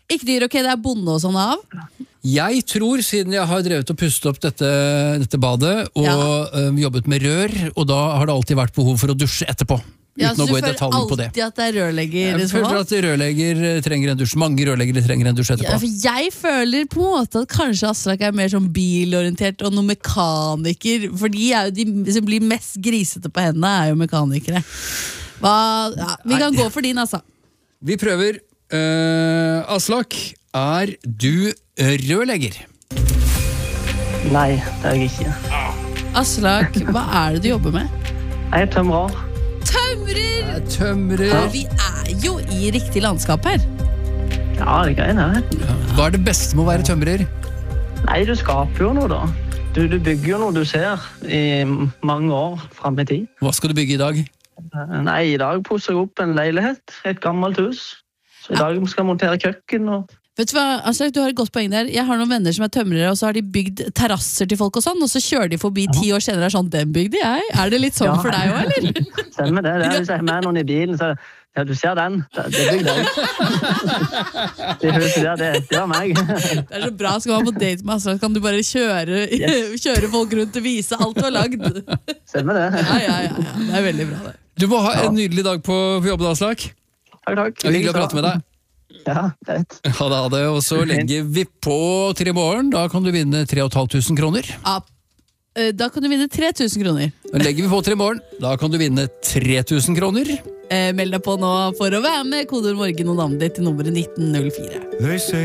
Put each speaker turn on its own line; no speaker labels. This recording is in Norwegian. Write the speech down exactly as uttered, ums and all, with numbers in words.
Ikke dyr, ok, det er bonde og sånn av.
Jeg tror, siden jeg har drevet og pustet opp dette, dette badet, og ja. ø, jobbet med rør, og da har det alltid vært behov for å dusje etterpå.
Ja,
uten å gå i detaljer på det.
Du føler alltid at det er rørlegger?
Jeg føler at rørlegger trenger en dusj. Mange rørleggere trenger en dusj etterpå.
Ja, for jeg føler på en måte at kanskje Aslak er mer sånn bilorientert og noen mekaniker, for de, er jo de som blir mest grisete på hendene er jo mekanikere. Hva, ja, vi kan Nei. gå for din, altså.
Vi prøver. Uh, Aslak, er du rørlegger?
Nei, det er jeg ikke.
Aslak, hva er det du jobber med?
Jeg er tømrer.
Tømrer!
Tømrer.
Ja, vi er jo i riktig landskap her.
Ja, det er greit her.
Ja. Hva er det beste med å være tømrer?
Nei, du skaper jo noe da. Du, du bygger jo noe du ser i mange år frem i tid.
Hva skal du bygge i dag?
Nei, i dag pusser jeg opp en leilighet, et gammelt hus. Så i dag skal jeg montere køkken og...
Vet du hva, Aslak, du har et godt poeng der. Jeg har noen venner som er tømrere, og så har de bygd terrasser til folk og sånn, og så kjører de forbi ti år senere, sånn, den bygde jeg. Er det litt sånn ja. for deg også, eller?
Stemmer det, det er hvis jeg er med noen i bilen, så ja, du ser den, det bygde jeg. Det huset der, det, det var meg.
Det er så bra, skal man på date med Aslak, kan du bare kjøre, yes. kjøre folk rundt og vise alt du har lagd.
Stemmer det.
Ja, ja, ja, ja, det er veldig bra det.
Du må ha en nydelig dag på jobben, Aslak.
Takk, takk.
Det er hyggelig å prate med deg.
Ja, det er et.
Ha det, ha det. Og så legger vi på til i morgen. Da kan du vinne tre og et halvt tusen kroner.
Ja, da kan du vinne tre tusen kroner.
Da legger vi på til i morgen. Da kan du vinne tre tusen kroner.
Eh, meld deg på nå for å være med. Kodeord morgen og navnet ditt til nummeret nitten null fire.